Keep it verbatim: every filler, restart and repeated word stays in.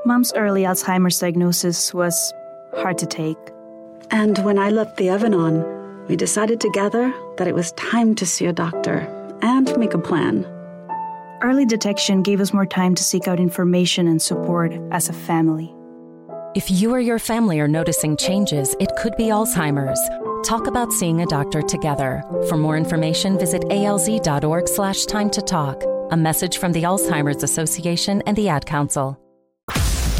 Mom's early Alzheimer's diagnosis was hard to take. And when I left the Evanon, we decided together that it was time to see a doctor and make a plan. Early detection gave us more time to seek out information and support as a family. If you or your family are noticing changes, it could be Alzheimer's. Talk about seeing a doctor together. For more information, visit alz.org slash time to talk. A message from the Alzheimer's Association and the Ad Council.